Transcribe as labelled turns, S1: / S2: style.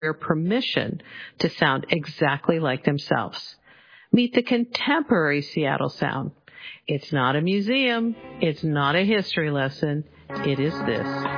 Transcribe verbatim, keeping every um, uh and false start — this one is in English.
S1: permission to sound exactly like themselves. Meet the contemporary Seattle sound. It's not a museum. It's not a history lesson. It is this.